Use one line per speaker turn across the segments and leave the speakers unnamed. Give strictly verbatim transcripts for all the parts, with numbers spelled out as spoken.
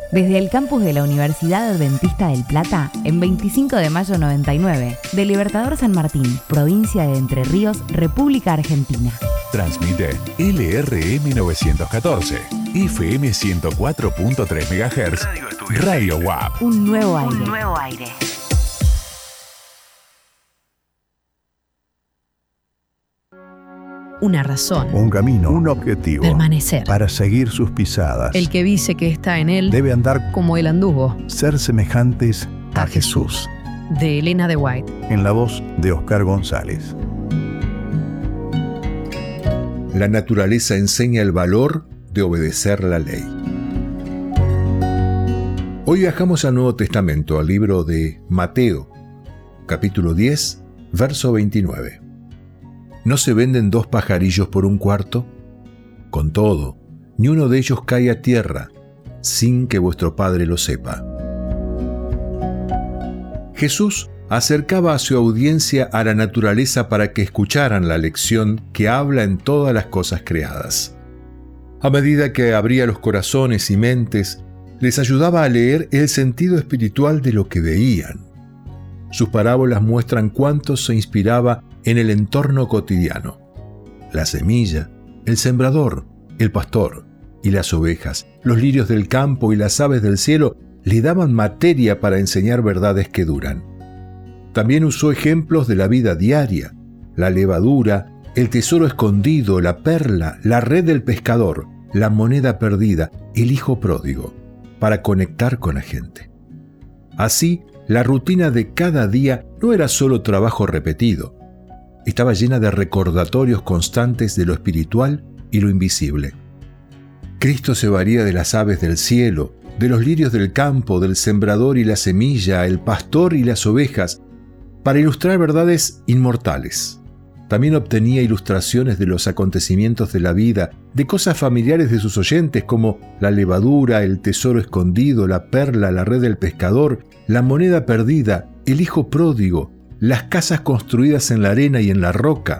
Desde el campus de la Universidad Adventista del Plata, en veinticinco de mayo noventa y nueve, de Libertador San Martín, provincia de Entre Ríos, República Argentina.
Transmite L R M novecientos catorce, F M ciento cuatro punto tres megahertz, Radio, Radio U A P.
Un nuevo aire.
Un nuevo aire.
Una razón.
Un camino. Un objetivo.
Permanecer.
Para seguir sus pisadas.
El que dice que está en él
debe andar
como él anduvo.
Ser semejantes a, a Jesús.
Jesús. De Elena de White.
En la voz de Oscar González.
La naturaleza enseña el valor de obedecer la ley. Hoy viajamos al Nuevo Testamento, al libro de Mateo, capítulo diez, verso veintinueve. ¿No se venden dos pajarillos por un cuarto? Con todo, ni uno de ellos cae a tierra, sin que vuestro Padre lo sepa. Jesús acercaba a su audiencia a la naturaleza para que escucharan la lección que habla en todas las cosas creadas. A medida que abría los corazones y mentes, les ayudaba a leer el sentido espiritual de lo que veían. Sus parábolas muestran cuánto se inspiraba en el entorno cotidiano. La semilla, el sembrador, el pastor y las ovejas, los lirios del campo y las aves del cielo le daban materia para enseñar verdades que duran. También usó ejemplos de la vida diaria, la levadura, el tesoro escondido, la perla, la red del pescador, la moneda perdida, el hijo pródigo, para conectar con la gente. Así, la rutina de cada día no era solo trabajo repetido. Estaba llena de recordatorios constantes de lo espiritual y lo invisible. Cristo se valía de las aves del cielo, de los lirios del campo, del sembrador y la semilla, el pastor y las ovejas, para ilustrar verdades inmortales. También obtenía ilustraciones de los acontecimientos de la vida, de cosas familiares de sus oyentes como la levadura, el tesoro escondido, la perla, la red del pescador, la moneda perdida, el hijo pródigo, las casas construidas en la arena y en la roca.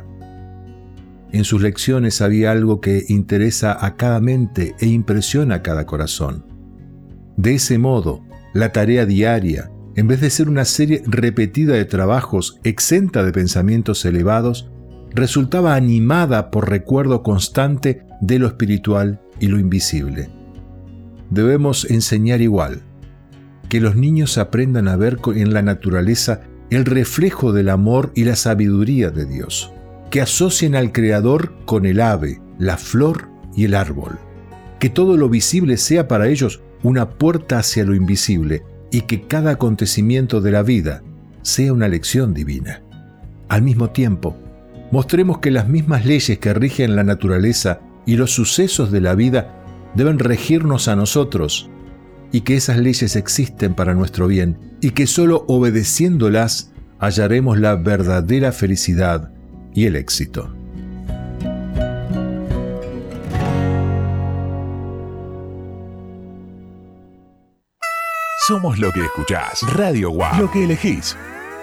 En sus lecciones había algo que interesa a cada mente e impresiona a cada corazón. De ese modo, la tarea diaria, en vez de ser una serie repetida de trabajos exenta de pensamientos elevados, resultaba animada por recuerdo constante de lo espiritual y lo invisible. Debemos enseñar igual, que los niños aprendan a ver en la naturaleza el reflejo del amor y la sabiduría de Dios, que asocien al Creador con el ave, la flor y el árbol, que todo lo visible sea para ellos una puerta hacia lo invisible y que cada acontecimiento de la vida sea una lección divina. Al mismo tiempo, mostremos que las mismas leyes que rigen la naturaleza y los sucesos de la vida deben regirnos a nosotros, y que esas leyes existen para nuestro bien, y que solo obedeciéndolas hallaremos la verdadera felicidad y el éxito.
Somos lo que escuchás. Radio U A P. Lo que elegís.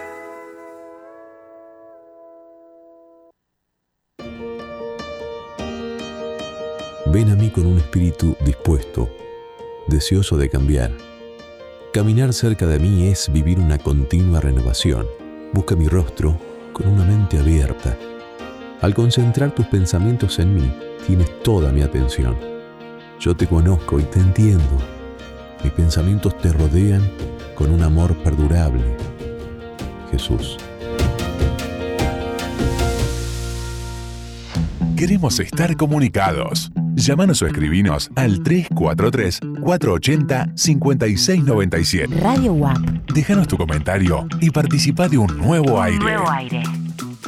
Ven a mí con un espíritu dispuesto, deseoso de cambiar. Caminar cerca de mí es vivir una continua renovación. Busca mi rostro con una mente abierta. Al concentrar tus pensamientos en mí, tienes toda mi atención. Yo te conozco y te entiendo. Mis pensamientos te rodean con un amor perdurable. Jesús.
Queremos estar comunicados. Llámanos o escribinos al tres cuatro tres, cuatro ocho cero, cinco seis nueve siete.
Radio U A P.
Déjanos tu comentario y participa de un nuevo aire.
Un nuevo aire.